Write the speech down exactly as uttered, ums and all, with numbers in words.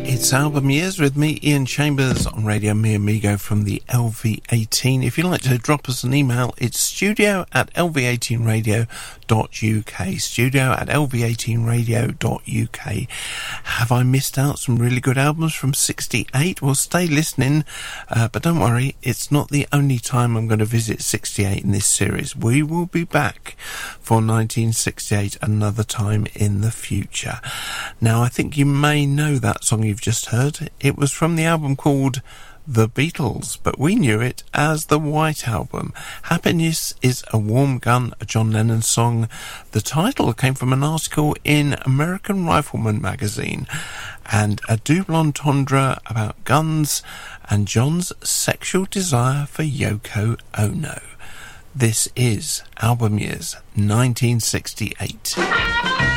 It's Album Years with me, Ian Chambers, on Radio Mi Amigo from the L V eighteen. If you'd like to drop us an email, it's studio at L V eighteen radio dot U K. Studio at L V eighteen radio dot U K. Have I missed out some really good albums from sixty-eight? Well, stay listening, uh, but don't worry, it's not the only time I'm going to visit sixty-eight in this series. We will be back for nineteen sixty-eight another time in the future. Now, I think you may know that song you've just heard. It was from the album called The Beatles, but we knew it as the White Album. Happiness is a Warm Gun, a John Lennon song. The title came from an article in American Rifleman magazine, and a double entendre about guns and John's sexual desire for Yoko Ono. This is Album Years nineteen sixty-eight.